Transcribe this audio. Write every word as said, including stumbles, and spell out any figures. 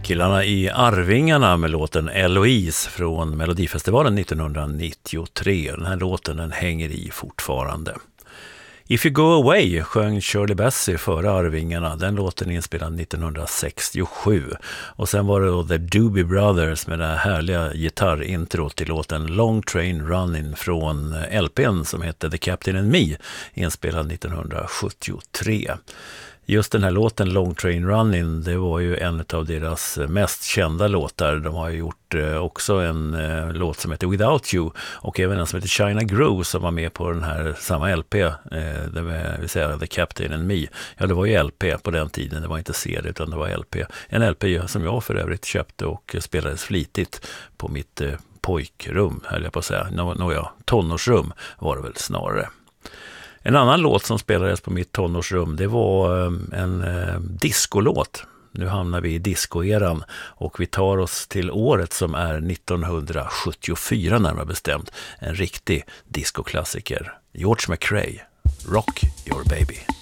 Killarna i Arvingarna med låten Eloise från Melodifestivalen nittonhundranittiotre. Den här låten den hänger i fortfarande. If You Go Away sjöng Shirley Bassey före Arvingarna. Den låten inspelad nittonhundrasextiosju. Och sen var det då The Doobie Brothers med det här härliga gitarrintro till låten Long Train Running från L P:n som hette The Captain and Me, inspelad nittonhundrasjuttiotre. Just den här låten Long Train Running, det var ju en av deras mest kända låtar. De har ju gjort eh, också en eh, låt som heter Without You och även en som heter China Groove som var med på den här samma L P, eh, det vill säga The Captain and Me. Ja, det var ju L P på den tiden, det var inte C D utan det var L P. En L P som jag för övrigt köpte och spelades flitigt på mitt eh, pojkrum, höll jag på att säga. Nå, nå ja, tonårsrum var det väl snarare. En annan låt som spelades på mitt tonårsrum, det var en eh, discolåt. Nu hamnar vi i discoeran och vi tar oss till året som är nittonhundrasjuttiofyra närmare bestämt. En riktig discoklassiker. George McRae, Rock Your Baby.